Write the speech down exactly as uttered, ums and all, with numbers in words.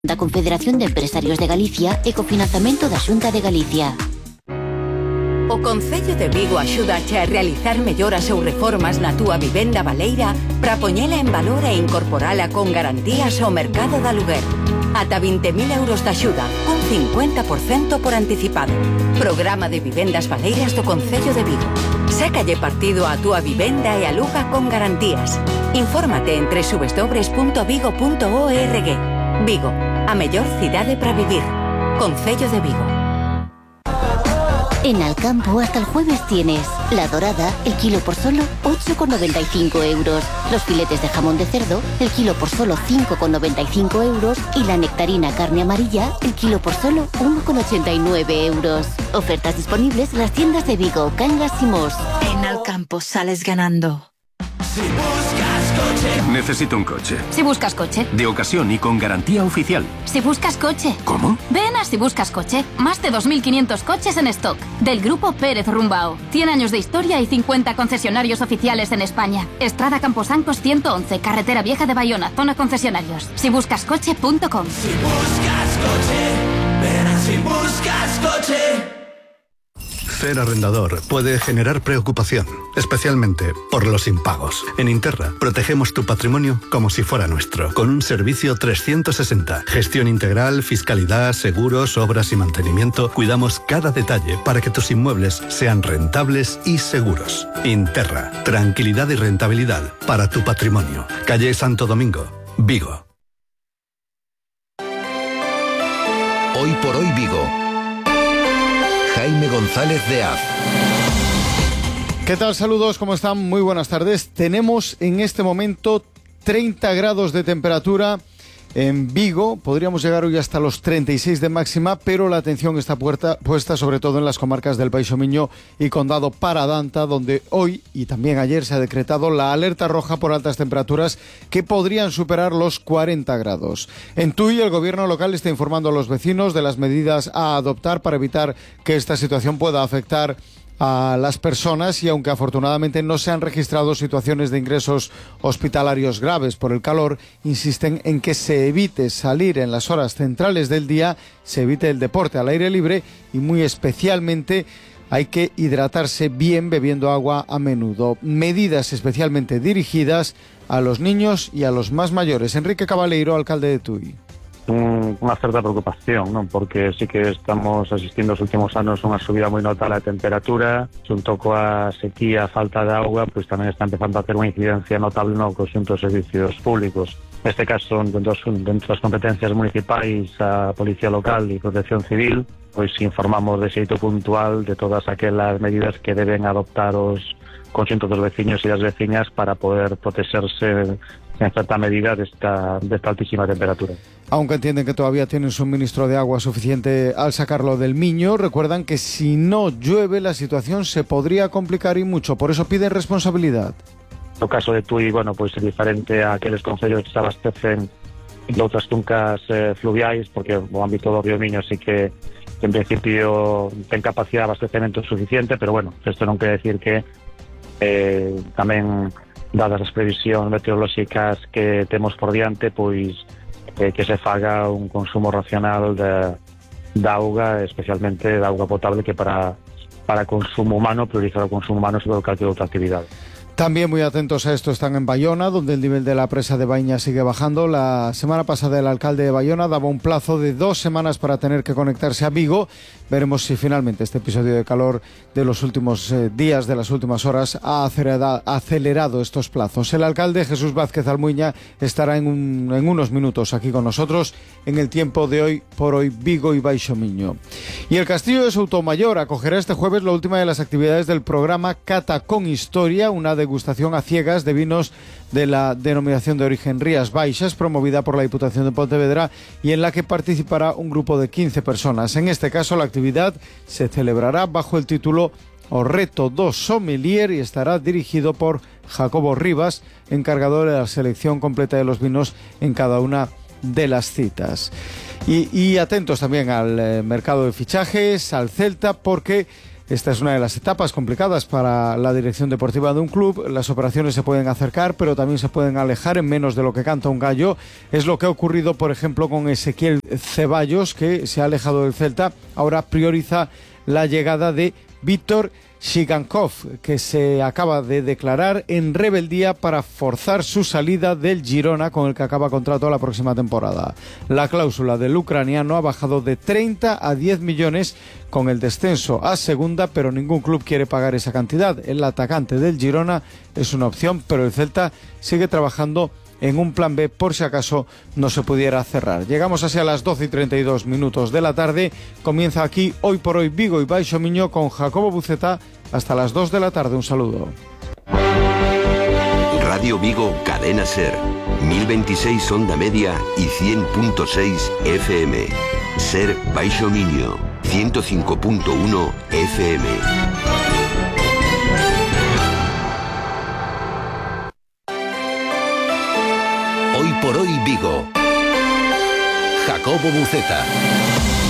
da Confederación de Empresarios de Galicia e cofinanciamento da Xunta de Galicia. O Concello de Vigo axúdache a realizar melloras ou reformas na túa vivenda baleira para poñela en valor e incorporala con garantías ao mercado de aluguer. Ata vinte mil euros de axuda, con cincuenta por cento por anticipado. Programa de vivendas baleiras do Concello de Vigo. Sácalle partido á túa vivenda e aluga con garantías. Infórmate en doble u doble u doble u punto vigo punto org. Vigo, a mellor cidade para vivir. Concello de Vigo. En Alcampo hasta el jueves tienes la dorada, el kilo por solo ocho con noventa y cinco euros. Los filetes de jamón de cerdo, el kilo por solo cinco con noventa y cinco euros. Y la nectarina carne amarilla, el kilo por solo uno con ochenta y nueve euros. Ofertas disponibles en las tiendas de Vigo, Cangas y Mos. En Alcampo sales ganando. Si buscas coche. Necesito un coche. Si buscas coche. De ocasión y con garantía oficial. Si buscas coche. ¿Cómo? Ven a Si Buscas Coche. Más de dos mil quinientos coches en stock. Del grupo Pérez Rumbao. cien años de historia y cincuenta concesionarios oficiales en España. Estrada Camposancos ciento once, Carretera Vieja de Bayona, zona concesionarios. si buscas coche punto com. Si buscas coche, ven a Si Buscas Coche. Ser arrendador puede generar preocupación, especialmente por los impagos. En Interra protegemos tu patrimonio como si fuera nuestro, con un servicio trescientos sesenta. Gestión integral, fiscalidad, seguros, obras y mantenimiento. Cuidamos cada detalle para que tus inmuebles sean rentables y seguros. Interra, tranquilidad y rentabilidad para tu patrimonio. Calle Santo Domingo, Vigo. Hoy por hoy Vigo. Jaime González de Az. ¿Qué tal? Saludos, ¿cómo están? Muy buenas tardes. Tenemos en este momento treinta grados de temperatura en Vigo. Podríamos llegar hoy hasta los treinta y seis de máxima, pero la atención está puerta, puesta sobre todo en las comarcas del Baixo Miño y Condado Paradanta, donde hoy y también ayer se ha decretado la alerta roja por altas temperaturas que podrían superar los cuarenta grados. En Tui, el gobierno local está informando a los vecinos de las medidas a adoptar para evitar que esta situación pueda afectar a las personas, y aunque afortunadamente no se han registrado situaciones de ingresos hospitalarios graves por el calor, insisten en que se evite salir en las horas centrales del día, se evite el deporte al aire libre y muy especialmente hay que hidratarse bien bebiendo agua a menudo. Medidas especialmente dirigidas a los niños y a los más mayores. Enrique Cabaleiro, alcalde de Tui. Unha certa preocupación, non? Porque sí que estamos asistindo os últimos anos a unha subida moi notable da temperatura, xunto coa sequía, falta de auga, pois tamén está empezando a ter unha incidencia notable no conxunto dos servicios públicos. Neste caso, dentro, dentro das competencias municipais, a Policía Local e Protección Civil, pois informamos de xeito puntual de todas aquelas medidas que deben adoptar os conxuntos dos veciños e das veciñas para poder protexerse en certa medida desta, desta altísima temperatura. Aunque entienden que todavía tienen suministro de agua suficiente al sacarlo del Miño, recuerdan que si no llueve la situación se podría complicar y mucho, por eso piden responsabilidad. No caso de Tui, bueno, pois é diferente a aqueles concellos que se abastecen de outras tuncas eh, fluviais, porque o ámbito do río Miño sí que en principio ten capacidade de abastecemento suficiente, pero bueno, isto non quere decir que eh, tamén dadas as previsións meteorolóxicas que temos por diante, pois eh, que se faga un consumo racional de, de auga, especialmente de auga potable, que para, para consumo humano, priorizar o consumo humano sobre calquera outra actividade. También muy atentos a esto están en Bayona, donde el nivel de la presa de Baña sigue bajando. La semana pasada el alcalde de Bayona daba un plazo de dos semanas para tener que conectarse a Vigo. Veremos si finalmente este episodio de calor de los últimos eh, días, de las últimas horas, ha acelerado, acelerado estos plazos. El alcalde Jesús Vázquez Almuña estará en, un, en unos minutos aquí con nosotros en el tiempo de hoy por hoy Vigo y Baixo Miño. Y el Castillo de Soutomayor acogerá este jueves la última de las actividades del programa Cata con Historia, una degustación a ciegas de vinos de la denominación de origen Rías Baixas, promovida por la Diputación de Pontevedra y en la que participará un grupo de quince personas. En este caso, la actividad se celebrará bajo el título O Reto do Sommelier y estará dirigido por Jacobo Rivas, encargado de la selección completa de los vinos en cada una de las citas. Y, y atentos también al eh, mercado de fichajes, al Celta, porque Esta es una de las etapas complicadas para la dirección deportiva de un club. Las operaciones se pueden acercar, pero también se pueden alejar en menos de lo que canta un gallo. Es lo que ha ocurrido, por ejemplo, con Ezequiel Ceballos, que se ha alejado del Celta. Ahora prioriza la llegada de Víctor Shigankov, que se acaba de declarar en rebeldía para forzar su salida del Girona, con el que acaba contrato la próxima temporada. La cláusula del ucraniano ha bajado de treinta a diez millones con el descenso a segunda, pero ningún club quiere pagar esa cantidad. El atacante del Girona es una opción, pero el Celta sigue trabajando en un plan B por si acaso no se pudiera cerrar. Llegamos hacia las doce y treinta y dos minutos de la tarde. Comienza aquí Hoy por Hoy Vigo y Baixo Miño con Jacobo Buceta hasta las dos de la tarde. Un saludo. Radio Vigo, Cadena Ser, mil veintiséis onda media y cien punto seis F M. Ser Baixo Miño, ciento cinco punto uno F M. Hoy por Hoy Vigo. Jacobo Buceta.